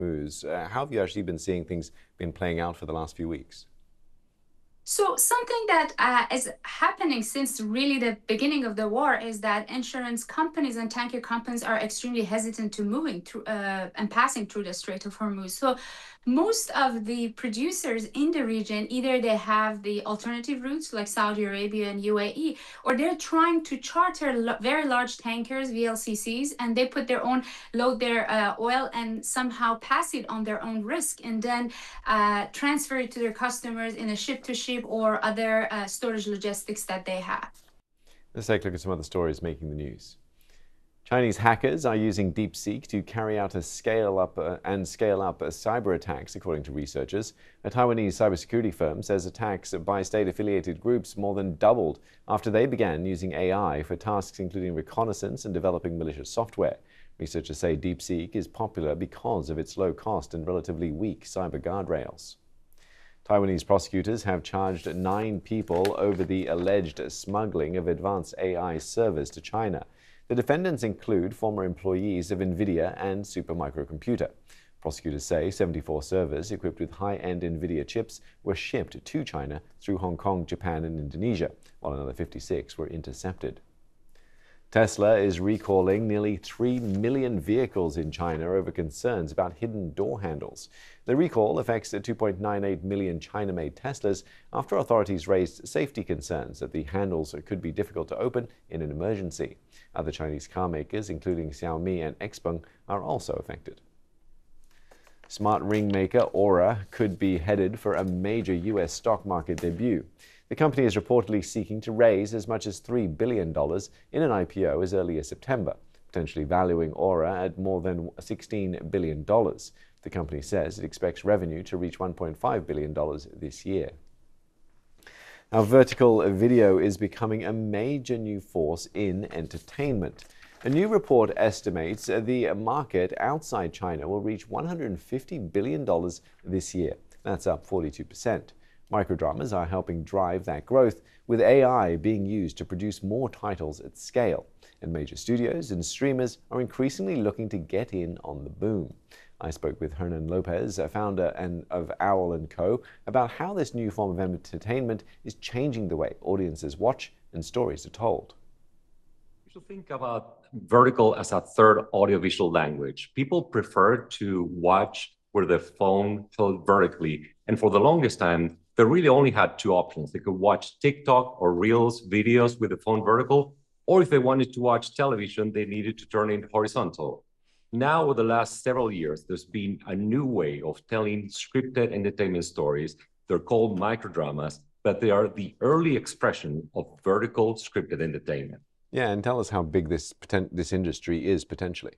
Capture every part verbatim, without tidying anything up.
Hormuz. Uh, how have you actually been seeing things been playing out for the last few weeks? So something that uh, is happening since really the beginning of the war is that insurance companies and tanker companies are extremely hesitant to moving through uh, and passing through the Strait of Hormuz. So most of the producers in the region, either they have the alternative routes like Saudi Arabia and U A E, or they're trying to charter lo- very large tankers, V L C Cs, and they put their own load their uh, oil and somehow pass it on their own risk, and then uh, transfer it to their customers in a ship to ship or other uh, storage logistics that they have. Let's take a look at some other stories making the news. Chinese hackers are using DeepSeek to carry out a scale up uh, and scale up uh, cyber attacks, according to researchers. A Taiwanese cybersecurity firm says attacks by state-affiliated groups more than doubled after they began using A I for tasks including reconnaissance and developing malicious software. Researchers say DeepSeek is popular because of its low cost and relatively weak cyber guardrails. Taiwanese prosecutors have charged nine people over the alleged smuggling of advanced A I servers to China. The defendants include former employees of NVIDIA and Supermicro. Prosecutors say seventy-four servers equipped with high-end NVIDIA chips were shipped to China through Hong Kong, Japan, and Indonesia, while another fifty-six were intercepted. Tesla is recalling nearly three million vehicles in China over concerns about hidden door handles. The recall affects two point nine eight million China-made Teslas after authorities raised safety concerns that the handles could be difficult to open in an emergency. Other Chinese car makers, including Xiaomi and Xpeng, are also affected. Smart ring maker Aura could be headed for a major U S stock market debut. The company is reportedly seeking to raise as much as three billion dollars in an I P O as early as September, potentially valuing Aura at more than sixteen billion dollars. The company says it expects revenue to reach one point five billion dollars this year. Now, vertical video is becoming a major new force in entertainment. A new report estimates the market outside China will reach one hundred fifty billion dollars this year. That's up forty-two percent. Microdramas are helping drive that growth, with A I being used to produce more titles at scale. And major studios and streamers are increasingly looking to get in on the boom. I spoke with Hernan Lopez, founder and of Owl and Co, about how this new form of entertainment is changing the way audiences watch and stories are told. You should think about vertical as a third audiovisual language. People prefer to watch with the phone held vertically, and for the longest time, they really only had two options. They could watch TikTok or Reels videos with the phone vertical, or if they wanted to watch television, they needed to turn it horizontal. Now, over the last several years, there's been a new way of telling scripted entertainment stories. They're called microdramas, but they are the early expression of vertical scripted entertainment. Yeah, and tell us how big this poten- this industry is potentially.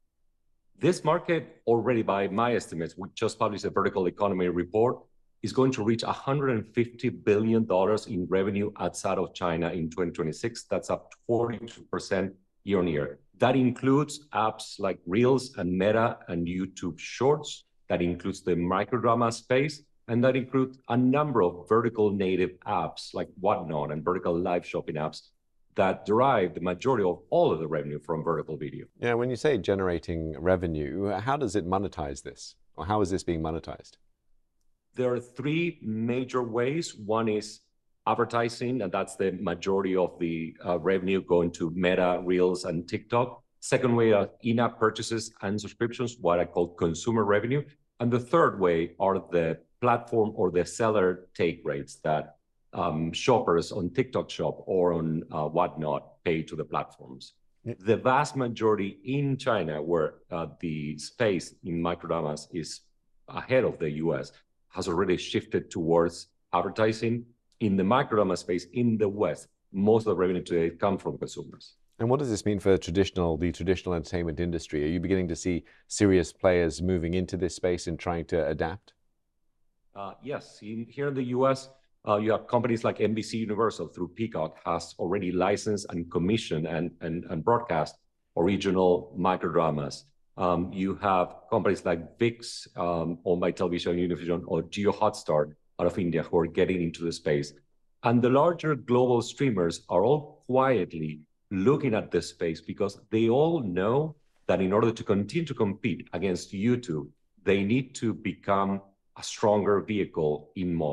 This market already, by my estimates, we just published a vertical economy report, is going to reach one hundred fifty billion dollars in revenue outside of China in twenty twenty-six. That's up forty-two percent year on year. That includes apps like Reels and Meta and YouTube Shorts. That includes the microdrama space. And that includes a number of vertical native apps like Whatnot and vertical live shopping apps that derive the majority of all of the revenue from vertical video. Yeah, when you say generating revenue, how does it monetize this? Or how is this being monetized? There are three major ways. One is advertising, and that's the majority of the uh, revenue going to Meta, Reels, and TikTok. Second way are in-app purchases and subscriptions, what I call consumer revenue. And the third way are the platform or the seller take rates that um, shoppers on TikTok Shop or on uh, Whatnot pay to the platforms. Yeah. The vast majority in China, where uh, the space in microdramas is ahead of the U S, has already shifted towards advertising. In the microdrama space in the West, most of the revenue today comes from consumers. And what does this mean for traditional, the traditional entertainment industry? Are you beginning to see serious players moving into this space and trying to adapt? Uh, yes, in, here in the U S, uh, you have companies like N B C Universal through Peacock has already licensed and commissioned and, and, and broadcast original microdramas. Um, you have companies like VIX, um, owned by Television Univision, or Jio Hotstar out of India, who are getting into the space. And the larger global streamers are all quietly looking at this space because they all know that in order to continue to compete against YouTube, they need to become a stronger vehicle in mobile.